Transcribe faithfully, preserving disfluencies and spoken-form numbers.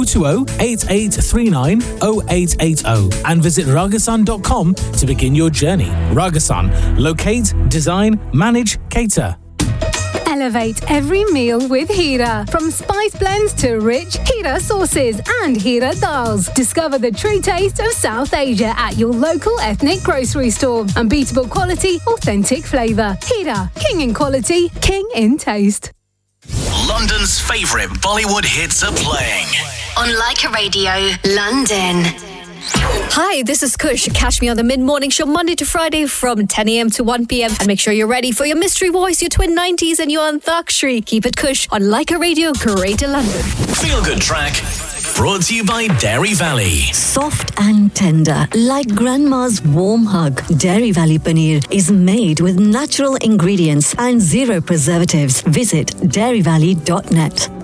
oh two oh, eight eight three nine, oh eight eight oh and visit ragasan dot com to begin your journey. Ragasan. Locate, design, manage, cater. Elevate every meal with Hira. From spice blends to rich Hira sauces and Hira dals. Discover the true taste of South Asia at your local ethnic grocery store. Unbeatable quality, authentic flavour. Hira, king in quality, king in taste. London's favourite Bollywood hits are playing on Leica Radio, London. Hi, this is Kush. Catch me on the mid-morning show Monday to Friday from ten a.m. to one p.m. And make sure you're ready for your mystery voice, your twin nineties and your Antakshri. Keep it Kush on Leica Radio, Greater London. Feel Good Track, brought to you by Dairy Valley. Soft and tender, like grandma's warm hug. Dairy Valley Paneer is made with natural ingredients and zero preservatives. Visit dairy valley dot net.